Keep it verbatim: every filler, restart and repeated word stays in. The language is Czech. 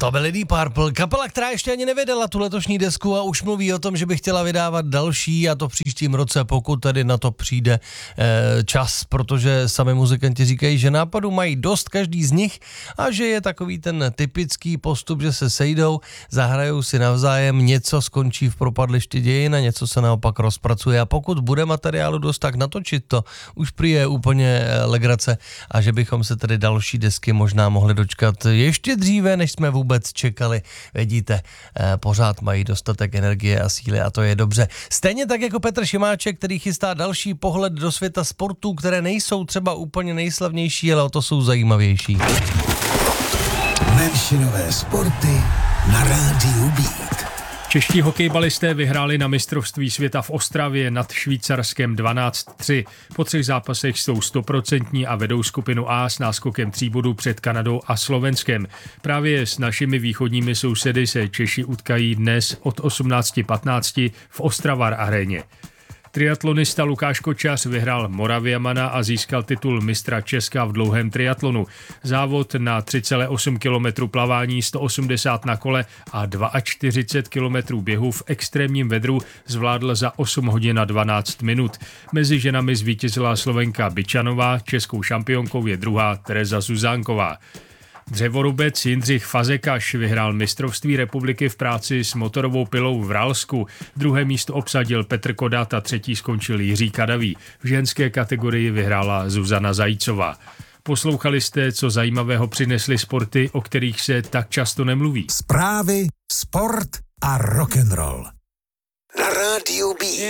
To byly Deep Purple, kapela, která ještě ani nevydala tu letošní desku a už mluví o tom, že by chtěla vydávat další, a to v příštím roce, pokud tedy na to přijde e, čas, protože sami muzikanti říkají, že nápadů mají dost každý z nich a že je takový ten typický postup, že se sejdou, zahrajou si navzájem, něco skončí v propadlišti dějin a něco se naopak rozpracuje, a pokud bude materiálu dost, tak natočit to už prý je úplně legrace, a že bychom se tedy další desky možná mohli dočkat ještě dříve, než jsme vůbec čekali. Vidíte, eh, pořád mají dostatek energie a síly a to je dobře. Stejně tak jako Petr Šimáček, který chystá další pohled do světa sportů, které nejsou třeba úplně nejslavnější, ale o to jsou zajímavější. Menšinové sporty na rádiu Beat. Čeští hokejbalisté vyhráli na mistrovství světa v Ostravě nad Švýcarskem dvanáct tři. Po třech zápasech jsou stoprocentní a vedou skupinu A s náskokem tří bodů před Kanadou a Slovenskem. Právě s našimi východními sousedy se Češi utkají dnes od osmnáct patnáct v Ostravar aréně. Triatlonista Lukáš Kočař vyhrál Moraviamana a získal titul mistra Česka v dlouhém triatlonu. Závod na tři celá osm kilometru plavání, sto osmdesát na kole a čtyřicet dva kilometrů běhu v extrémním vedru zvládl za osm hodin a dvanáct minut. Mezi ženami zvítězila Slovenka Byčanová, českou šampionkou je druhá Tereza Zuzánková. Dřevorubec Jindřich Fazekaš vyhrál mistrovství republiky v práci s motorovou pilou v Ralsku. Druhé místo obsadil Petr Kodat a třetí skončil Jiří Kadavý. V ženské kategorii vyhrála Zuzana Zajícová. Poslouchali jste, co zajímavého přinesly sporty, o kterých se tak často nemluví. Zprávy, sport a rock'n'roll. Na rádiu Beat.